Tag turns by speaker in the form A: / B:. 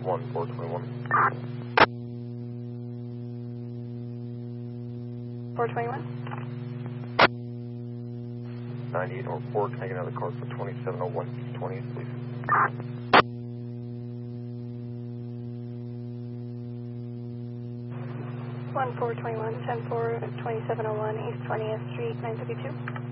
A: 1421.
B: 421.
A: 98 North 4, can I get another car for 2701 East 20th, please?
B: 1421, 10-4, 2701 East 20th Street, 952.